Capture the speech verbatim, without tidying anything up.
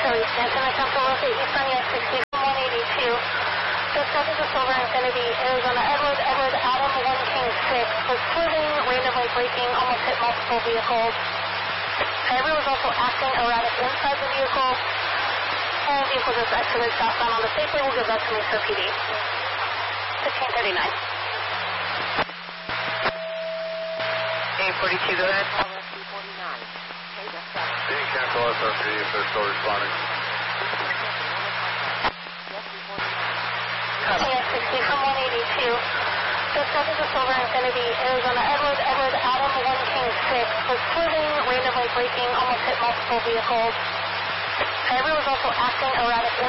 Charlie Stanton, I come to locate Eastern U S sixty from one eighty-two. Suspect is a Silver Infinity, Arizona Edward, Edward Adam one King six, was swerving, randomly braking, almost hit multiple vehicles. Driver was also acting erratic inside the vehicle. And vehicle just exited southbound on the safely. We'll give that to Mesa P D. fifteen thirty-nine. eight forty-two, go ahead. Being cancel S R P if they're still responding. U S sixty from one eighty-two. Suspect is a Silver Infinity, Arizona Edward, Edward Adam one King six, was swerving, randomly braking, almost hit multiple vehicles. Driver was also acting erratic